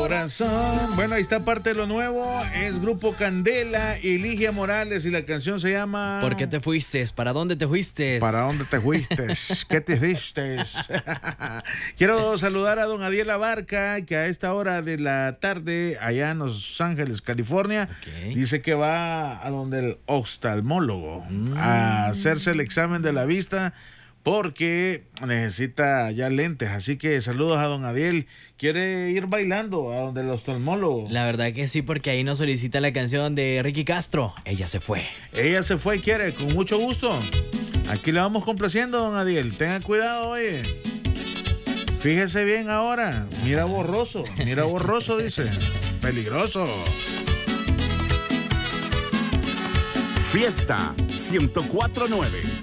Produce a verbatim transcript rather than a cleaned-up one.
corazón. Bueno, ahí está parte de lo nuevo. Es Grupo Candela y Ligia Morales y la canción se llama ¿Por qué te fuiste? ¿Para dónde te fuiste? ¿Para dónde te fuiste? ¿Qué te diste? Quiero saludar a don Adiel Abarca, que a esta hora de la tarde, allá en Los Ángeles, California, Okay. dice que va a donde el oftalmólogo Mm. a hacerse el examen de la vista porque necesita ya lentes. Así que saludos a don Adiel. ¿Quiere ir bailando a donde el oftalmólogo? La verdad que sí, porque ahí nos solicita la canción de Ricky Castro. Ella se fue. Ella se fue y quiere, con mucho gusto. Aquí le vamos complaciendo, don Adiel. Tenga cuidado, oye. Fíjese bien ahora. Mira borroso, mira borroso, dice. Peligroso. Fiesta ciento cuatro punto nueve.